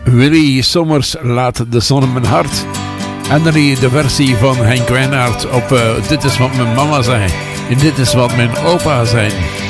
Willy Sommers, Laat de zon in mijn hart. En dan hier de versie van Henk Wijnaert op Dit is wat mijn mama zei. En dit is wat mijn opa zei.